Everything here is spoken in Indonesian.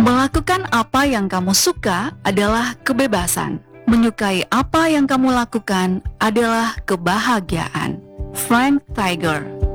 Melakukan apa yang kamu suka adalah kebebasan. Menyukai apa yang kamu lakukan adalah kebahagiaan. Frank Tiger.